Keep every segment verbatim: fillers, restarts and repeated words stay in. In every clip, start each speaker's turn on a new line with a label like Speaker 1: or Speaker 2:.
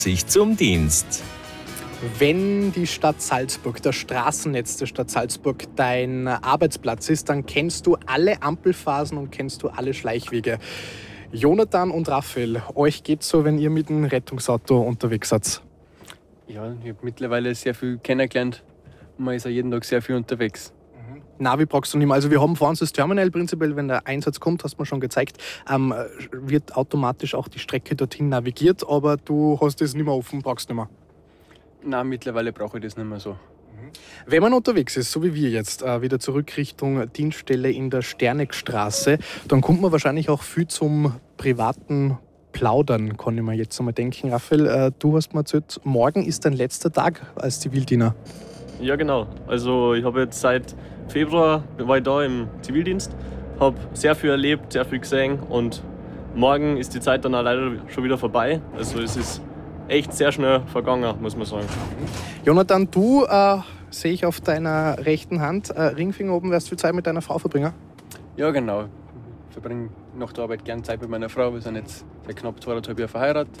Speaker 1: Sich zum Dienst.
Speaker 2: Wenn die Stadt Salzburg, das Straßennetz der Stadt Salzburg dein Arbeitsplatz ist, dann kennst du alle Ampelphasen und kennst du alle Schleichwege. Jonathan und Raphael, euch geht's so, wenn ihr mit dem Rettungsauto unterwegs seid?
Speaker 3: Ja, ich habe mittlerweile sehr viel kennengelernt und man ist ja jeden Tag sehr viel unterwegs.
Speaker 2: Navi brauchst du nicht mehr. Also wir haben vor uns das Terminal prinzipiell, wenn der Einsatz kommt, hast du mir schon gezeigt, ähm, wird automatisch auch die Strecke dorthin navigiert, aber du hast das nicht mehr offen, brauchst nicht mehr.
Speaker 3: Nein, mittlerweile brauche ich das nicht mehr so.
Speaker 2: Wenn man unterwegs ist, so wie wir jetzt, äh, wieder zurück Richtung Dienststelle in der Sternegstraße, dann kommt man wahrscheinlich auch viel zum privaten Plaudern, kann ich mir jetzt einmal denken. Raphael, äh, du hast mir erzählt, morgen ist dein letzter Tag als Zivildiener.
Speaker 4: Ja, genau. Also ich habe jetzt seit Februar war ich da im Zivildienst, habe sehr viel erlebt, sehr viel gesehen und morgen ist die Zeit dann auch leider schon wieder vorbei. Also es ist echt sehr schnell vergangen, muss man sagen.
Speaker 2: Jonathan, du äh, sehe ich auf deiner rechten Hand, äh, Ringfinger oben, wirst du viel Zeit mit deiner Frau verbringen?
Speaker 3: Ja, genau. Ich verbringe nach der Arbeit gerne Zeit mit meiner Frau. Wir sind jetzt seit knapp zweieinhalb Jahren verheiratet.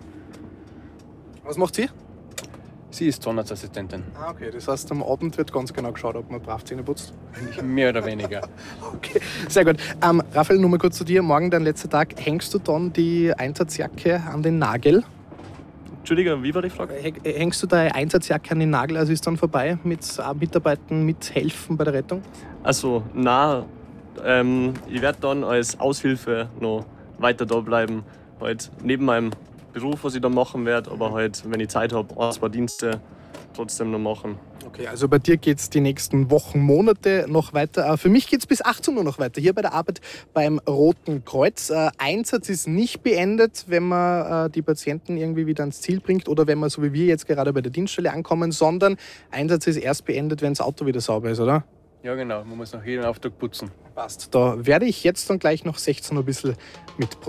Speaker 2: Was macht sie?
Speaker 3: Sie ist Zahnarztassistentin.
Speaker 2: Ah, okay, das heißt, am Abend wird ganz genau geschaut, ob man brav Zähne putzt.
Speaker 3: Mehr oder weniger.
Speaker 2: Okay, sehr gut. Ähm, Raphael, nur mal kurz zu dir. Morgen dein letzter Tag. Hängst du dann die Einsatzjacke an den Nagel?
Speaker 4: Entschuldige, wie war die Frage?
Speaker 2: Häng- Hängst du deine Einsatzjacke an den Nagel, also ist dann vorbei mit äh, Mitarbeiten, mithelfen bei der Rettung?
Speaker 4: Also, na, ähm, ich werde dann als Aushilfe noch weiter da bleiben. Halt neben meinem Beruf, was ich dann machen werde, aber halt, wenn ich Zeit habe, ein, zwei Dienste trotzdem noch machen.
Speaker 2: Okay, also bei dir geht es die nächsten Wochen, Monate noch weiter. Äh, Für mich geht es bis achtzehn Uhr noch weiter, hier bei der Arbeit beim Roten Kreuz. Äh, Einsatz ist nicht beendet, wenn man äh, die Patienten irgendwie wieder ans Ziel bringt oder wenn man, so wie wir jetzt gerade bei der Dienststelle ankommen, sondern Einsatz ist erst beendet, wenn das Auto wieder sauber ist, oder?
Speaker 3: Ja, genau. Man muss nach jedem Auftrag putzen.
Speaker 2: Passt. Da werde ich jetzt dann gleich noch sechzehn Uhr ein bisschen mit